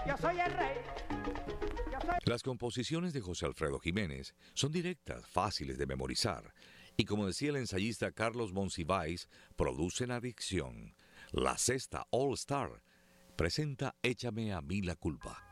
yo soy el rey. Las composiciones de José Alfredo Jiménez son directas, fáciles de memorizar y, como decía el ensayista Carlos Monsiváis, producen adicción. La Sexta All Star presenta Échame a mí la culpa.